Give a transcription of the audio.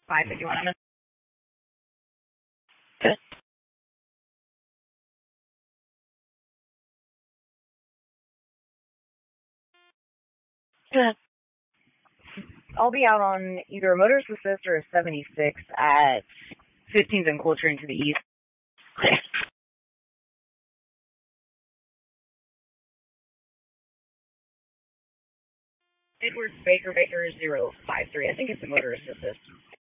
551. I'm gonna, I'll be out on either a motorist assist or a 76 at 15th and Coltrane to the east. Edwards Baker 053. I think it's a motorist assist.